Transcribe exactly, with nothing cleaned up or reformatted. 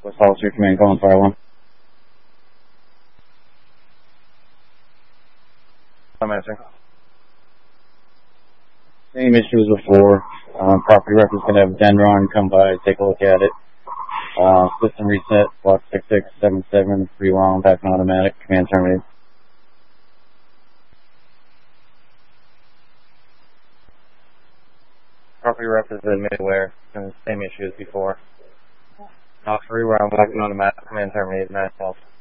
West Officer Command calling fire one. I'm answering. Same issue as before. Um, property rep is going to have Denron come by, take a look at it. Uh, system reset, block six six seven seven, three long, back on automatic, command terminated. Property rep is in midware, and the same issue as before. Off three round, back on automatic, command terminated, nine twelve.